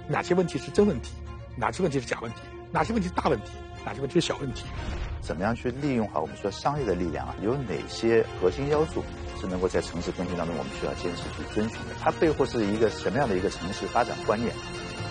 哪些问题是真问题，哪些问题是假问题，哪些问题是大问题，哪些问题是小问题。 怎么样去利用好我们说商业的力量啊？有哪些核心要素是能够在城市更新当中我们需要坚持去遵循的？它背后是一个什么样的一个城市发展观念？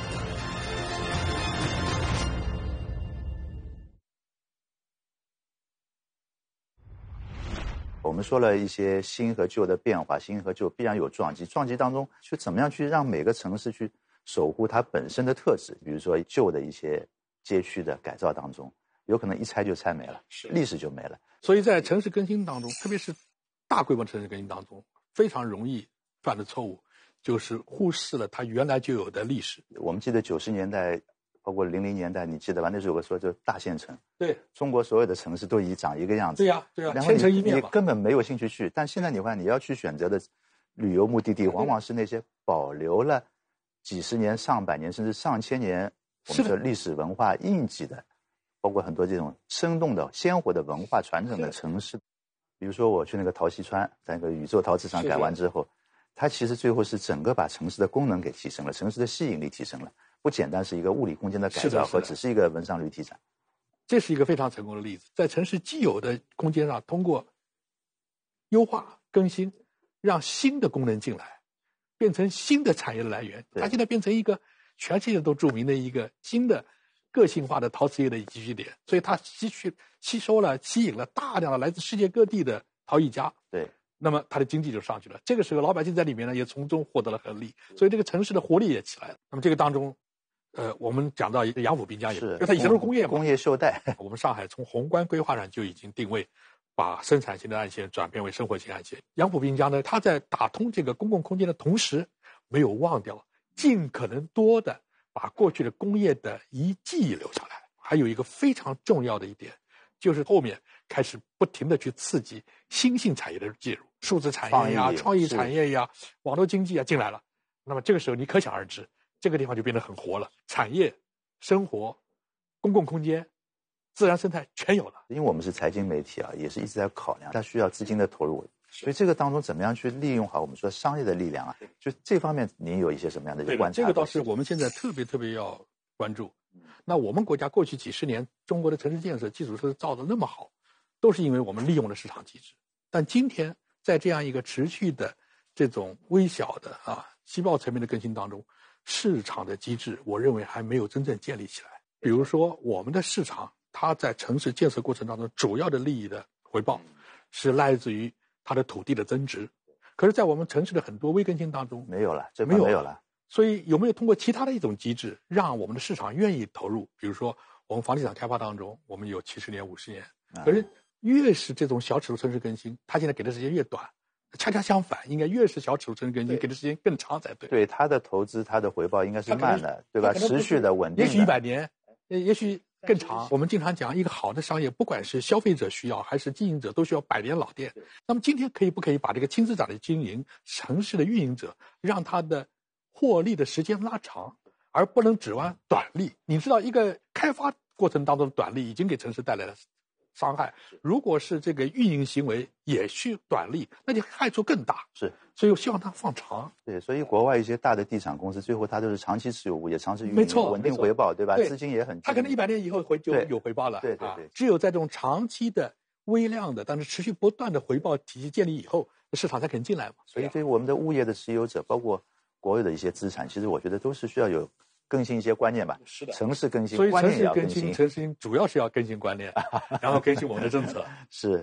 我们说了一些新和旧的变化，新和旧必然有撞击，撞击当中去怎么样去让每个城市去守护它本身的特质？比如说旧的一些街区的改造当中，有可能一拆就拆没了，历史就没了。 所以在城市更新当中，特别是大规模城市更新当中，非常容易犯的错误就是忽视了它原来就有的历史。 我们记得90年代包括00年代，你记得吧？那时候有个说就大县城， 对， 中国所有的城市都长一个样子。 对呀，对呀， 然后千城一面嘛， 你根本没有兴趣去。但现在你看，你要去选择的旅游目的地，往往是那些保留了几十年、上百年甚至上千年我们说历史文化印记的，包括很多这种生动的、鲜活的文化传承的城市。比如说我去那个陶溪川，在那个宇宙陶瓷厂改完之后，它其实最后是整个把城市的功能给提升了，城市的吸引力提升了。不简单是一个物理空间的改造和只是一个文商旅体展。 这是一个非常成功的例子，在城市既有的空间上通过优化更新，让新的功能进来，变成新的产业的来源。它现在变成一个全世界都著名的一个新的个性化的陶瓷业的集聚点，所以它吸收了、吸引了大量的来自世界各地的陶艺家。 对， 那么它的经济就上去了。这个时候，老百姓在里面呢也从中获得了红利，所以这个城市的活力也起来了。那么这个当中，我们讲到一个杨府滨江也，因为它以前都是工业嘛， 工业袖带。 我们上海从宏观规划上就已经定位，把生产性的岸线转变为生活性岸线。杨府滨江呢，它在打通这个公共空间的同时，没有忘掉尽可能多的把过去的工业的遗迹留下来。还有一个非常重要的一点，就是后面开始不停的去刺激新兴产业的介入，数字产业呀、创意产业呀、网络经济啊进来了。那么这个时候你可想而知，这个地方就变得很活了，产业、生活、公共空间、自然生态全有了。 因为我们是财经媒体啊，也是一直在考量它需要资金的投入，所以这个当中怎么样去利用好我们说商业的力量啊？就这方面您有一些什么样的观察？ 这个倒是我们现在特别要关注。那我们国家过去几十年中国的城市建设基础设施造得那么好，都是因为我们利用了市场机制。但今天在这样一个持续的这种微小的细胞层面的更新当中，市场的机制我认为还没有真正建立起来。比如说我们的市场，它在城市建设过程当中主要的利益的回报是来自于它的土地的增值，可是在我们城市的很多微更新当中没有了，这没有了。 所以有没有通过其他的一种机制，让我们的市场愿意投入？比如说我们房地产开发当中，我们有70年、50年，可是越是这种小尺度城市更新，它现在给的时间越短。恰恰相反，应该越是小尺度城市更新，给的时间更长才对。 对，它的投资、它的回报应该是慢的，对吧？持续的、稳定的。 也许100年，也许更长。我们经常讲，一个好的商业，不管是消费者需要还是经营者，都需要百年老店。那么今天不可以把这个轻资产的经营、城市的运营者，让他的获利的时间拉长，而不能指望短利。你知道，一个开发过程当中的短利已经给城市带来了伤害，如果是这个运营行为也去短利，那就害处更大。 是， 所以我希望它放长。 对，所以国外一些大的地产公司，最后它都是长期持有物业、长期运营，稳定回报，对吧？资金也很， 它可能100年以后就有回报了。 对。 只有在这种长期的、微量的，但是持续不断的回报体系建立以后，市场才肯进来嘛。 所以对于我们的物业的持有者，包括国有的一些资产，其实我觉得都是需要有更新一些观念吧。 是的， 城市更新， 所以观念也要更新。 城市主要是要更新观念，然后更新我们的政策。 是。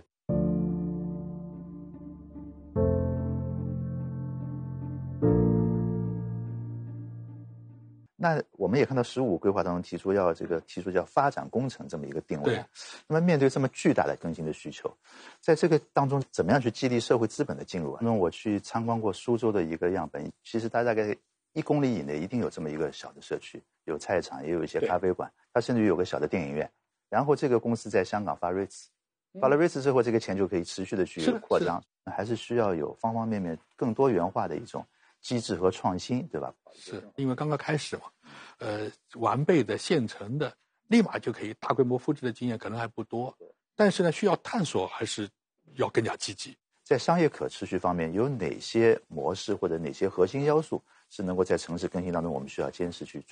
那我们也看到15规划当中提出叫发展工程这么一个定位。那么面对这么巨大的更新的需求，在这个当中怎么样去激励社会资本的进入啊？那么我去参观过苏州的一个样本，其实它大概1公里以内一定有这么一个小的社区，有菜场，也有一些咖啡馆，它甚至有个小的电影院。然后这个公司在香港发 REITs， 发了 REITs 之后，这个钱就可以持续的去扩张，还是需要有方方面面更多元化的一种机制和创新，对吧？ 是因为刚刚开始嘛，完备的现成的立马就可以大规模复制的经验可能还不多，但是呢，需要探索还是要更加积极。 在商业可持续方面，有哪些模式或者哪些核心要素是能够在城市更新当中我们需要坚持去